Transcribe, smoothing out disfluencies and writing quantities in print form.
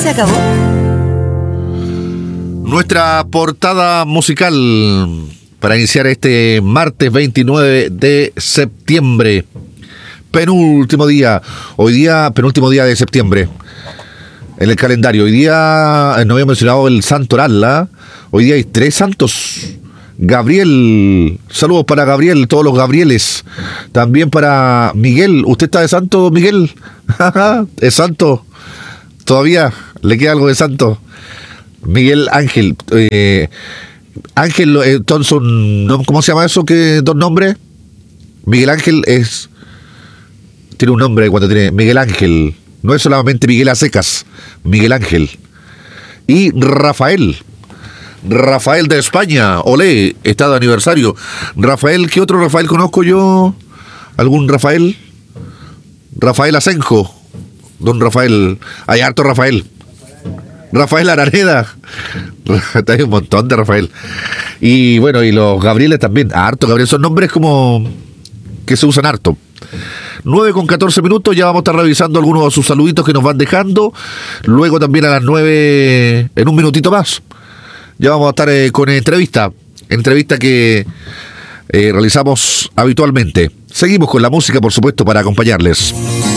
se acabó. Nuestra portada musical para iniciar este martes 29 de septiembre. Penúltimo día. Hoy día, penúltimo día de septiembre. En el calendario. Hoy día, no había mencionado el santo oral, ¿eh? Hoy día hay 3 santos. Gabriel, saludos para Gabriel, todos los Gabrieles. También para Miguel. ¿Usted está de santo, Miguel? ¿Es santo? ¿Todavía le queda algo de santo? Miguel Ángel. Ángel, Thompson, ¿cómo se llama eso? ¿Qué dos nombres? Miguel Ángel tiene un nombre cuando tiene Miguel Ángel. No es solamente Miguel a secas. Miguel Ángel. Y Rafael de España. Olé, está de aniversario. Rafael, ¿qué otro Rafael conozco yo? ¿Algún Rafael? Rafael Asenjo. Don Rafael. Hay harto Rafael. Rafael Araneda. Hay un montón de Rafael. Y bueno, y los Gabrieles también. Harto Gabriel. Son nombres como que se usan harto. 9:14, ya vamos a estar revisando algunos de sus saluditos que nos van dejando. Luego también a las 9, en un minutito más, ya vamos a estar con entrevista que realizamos habitualmente. Seguimos con la música, por supuesto, para acompañarles.